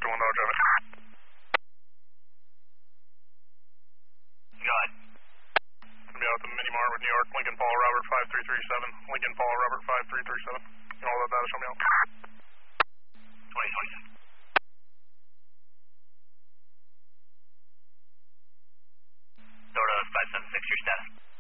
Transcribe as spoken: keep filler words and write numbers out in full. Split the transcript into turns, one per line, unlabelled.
to one dollar traffic.
Go ahead.
Gonna be out at the Mini Mart with New York, Lincoln Paul Robert five three three seven. Lincoln Paul Robert five three three seven. And all that data, show me out.
twenty twenty-seven. Florida five seven six, your status.